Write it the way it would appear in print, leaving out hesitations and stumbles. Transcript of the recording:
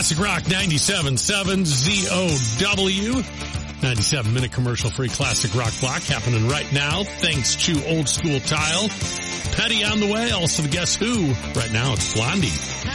Classic Rock 97.7 ZOW. 97-minute commercial-free Classic Rock block happening right now, thanks to Old School Tile. Petty on the way, also the Guess Who. Right now, it's Blondie.